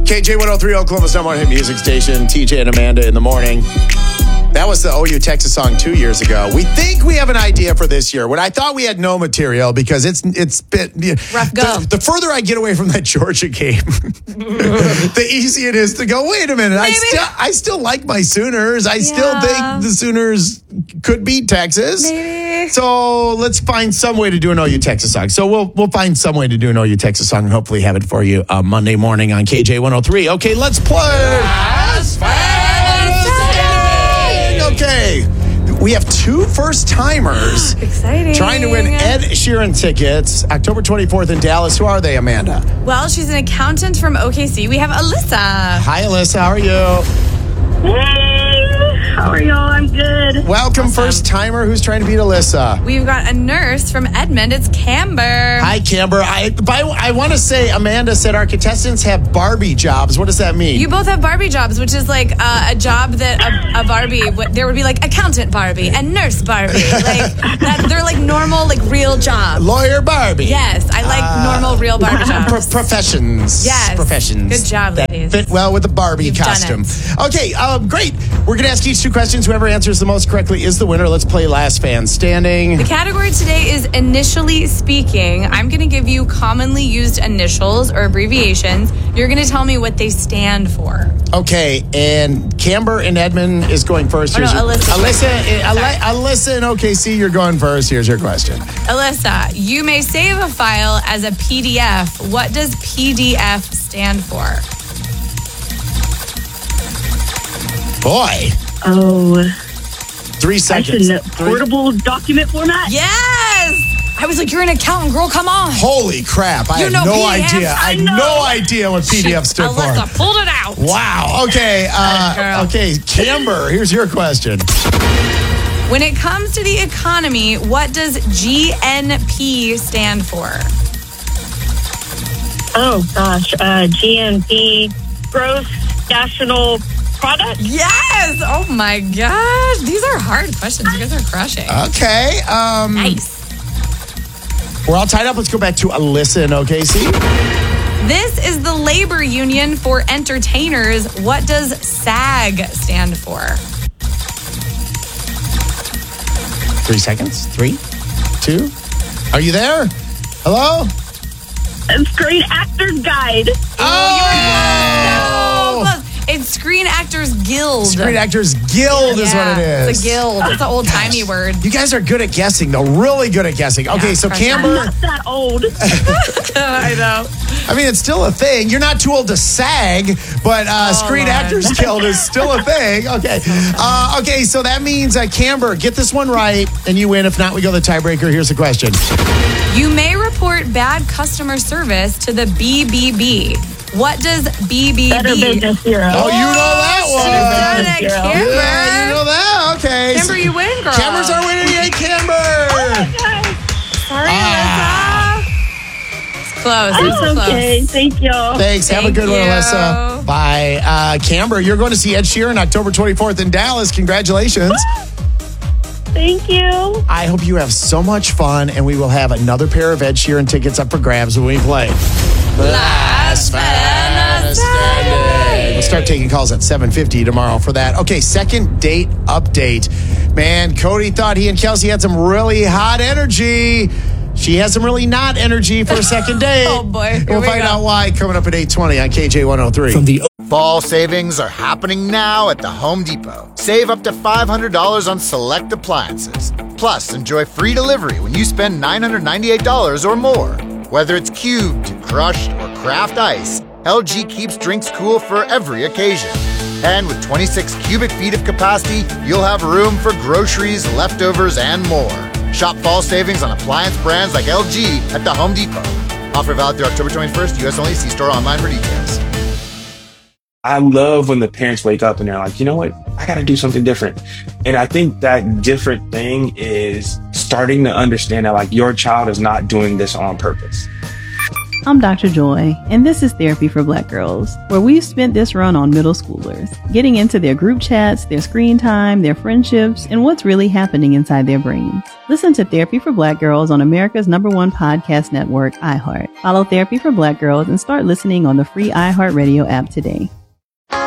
KJ103, Oklahoma's number one hit music station. TJ and Amanda in the morning. That was the OU Texas song 2 years ago. We think we have an idea for this year. When I thought we had no material because it's been rough go. The further I get away from that Georgia game, the easier it is to go, wait a minute. I still like my Sooners. I still think the Sooners could beat Texas. Maybe. So let's find some way to do an OU Texas song. So we'll find some way to do an OU Texas song and hopefully have it for you Monday morning on KJ103. Okay, let's play. Okay, we have two first-timers Exciting. trying to win Ed Sheeran tickets October 24th in Dallas. Who are they, Amanda? Well, she's an accountant from OKC. We have Alyssa. Hi, Alyssa. How are you? Hey, how are y'all? I'm good. Welcome, Awesome. first-timer who's trying to beat Alyssa. We've got a nurse from Edmond. It's Camber. Hi, Camber. I want to say Amanda said our contestants have Barbie jobs. What does that mean? You both have Barbie jobs, which is like a job that a Barbie, there would be like accountant Barbie and nurse Barbie. Like they're like normal, like real jobs. Lawyer Barbie. Yes, I like normal, real Barbie jobs. Professions. Yes. Professions. Good job, that ladies. fit well with the Barbie You've done costume. it. Okay, great. We're going to ask each two questions. Whoever answers the most correctly is the winner. Let's play Last Fan Standing. The category today is initially speaking. I'm going to give you commonly used initials or abbreviations. You're going to tell me what they stand for. Okay, and Camber and Edmond is going first. Oh, no, Alyssa. Alyssa and OKC, you're going first. Here's your question. Alyssa, you may save a file as a PDF. What does PDF stand for? Boy. Oh, 3 I seconds. should know. Portable document format? Yes! I was like, you're an accountant, girl. Come on. Holy crap. I You had know no PDFs? idea. I had I know. no idea what PDF stood for. Alyssa, pulled it out. Wow. Okay. Girl. Okay. Camber, here's your question. When it comes to the economy, what does GNP stand for? Oh, gosh. GNP, gross national product? Yes! Oh my gosh. These are hard questions. You guys are crushing. Okay. Nice. We're all tied up. Let's go back to Alyssa and OKC. This is the labor union for entertainers. What does SAG stand for? 3 seconds. 3, 2. Are you there? Hello? Screen Actors Guide. Oh! No, close. It's Screen Actors Guild. Screen Actors Guild is what it is. It's a guild. It's an old-timey word. You guys are good at guessing, though. Really good at guessing. Okay, so crush it. I'm Camber, not that old. I know. I mean, it's still a thing. You're not too old to SAG, but Screen Lord. Actors Guild is still a thing. Okay. Okay, so that means, Camber, get this one right, and you win. If not, we go to the tiebreaker. Here's the question. You may report bad customer service to the BBB. What does BBB? Better Business Bureau. Oh, you know that one. Done it, Yeah, Camber. Yeah, you know that. Okay. Camber, you win, girl. Camber's our winner. Yay, Camber. Sorry, Alyssa. It's close. It's It's close. okay. Thank y'all. Thanks. Have a Thank good one, you. Alyssa. Bye. Camber, you're going to see Ed Sheeran October 24th in Dallas. Congratulations. Thank you. I hope you have so much fun, and we will have another pair of Ed Sheeran tickets up for grabs when we play. Last Man Standing. We'll start taking calls at 7:50 tomorrow for that. Okay, second date update. Man, Cody thought he and Kelsey had some really hot energy. She has some really not energy for a second date. Oh, boy. Here We'll we find go. out why coming up at 8:20 on KJ103. From the fall savings are happening now at the Home Depot. Save up to $500 on select appliances. Plus, enjoy free delivery when you spend $998 or more. Whether it's cubed, crushed, or craft ice, LG keeps drinks cool for every occasion. And with 26 cubic feet of capacity, you'll have room for groceries, leftovers, and more. Shop fall savings on appliance brands like LG at the Home Depot. Offer valid through October 21st, U.S. only. See store online for details. I love when the parents wake up and they're like, you know what? I got to do something different. And I think that different thing is starting to understand that like your child is not doing this on purpose. I'm Dr. Joy, and this is Therapy for Black Girls, where we've spent this run on middle schoolers, getting into their group chats, their screen time, their friendships, and what's really happening inside their brains. Listen to Therapy for Black Girls on America's #1 podcast network, iHeart. Follow Therapy for Black Girls and start listening on the free iHeartRadio app today.